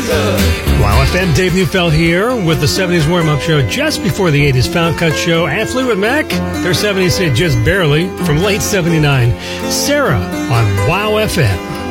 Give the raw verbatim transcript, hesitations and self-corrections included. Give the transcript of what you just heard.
Wow F M, Dave Neufeld here with the seventies warm-up show just before the eighties Found Cut show. And Fleetwood Mac, their seventies hit just barely from late seventy-nine. Sarah on Wow F M.